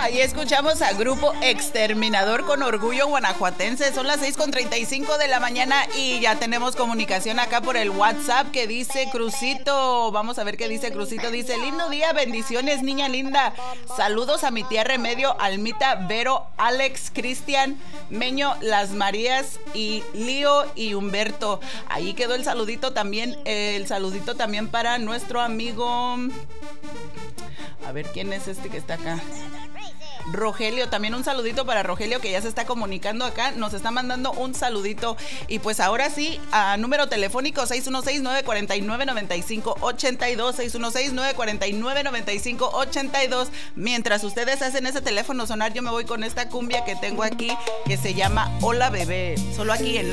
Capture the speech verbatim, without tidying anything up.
Ahí escuchamos a Grupo Exterminador con Orgullo Guanajuatense. Son las seis con treinta y cinco de la mañana y ya tenemos comunicación acá por el WhatsApp que dice Crucito. Vamos a ver qué dice Crucito. Dice, lindo día, bendiciones, niña linda. Saludos a mi tía Remedio, Almita, Vero, Alex, Cristian, Meño, Las Marías y Lío y Humberto. Ahí quedó el saludito también, eh, el saludito también para nuestro amigo. A ver quién es este que está acá. Rogelio, también un saludito para Rogelio que ya se está comunicando acá, nos está mandando un saludito. Y pues ahora sí, a número telefónico seis uno seis, nueve cuatro nueve, nueve cinco ocho dos, seis uno seis, nueve cuatro nueve, nueve cinco ocho dos. Mientras ustedes hacen ese teléfono sonar, yo me voy con esta cumbia que tengo aquí que se llama Hola Bebé, solo aquí en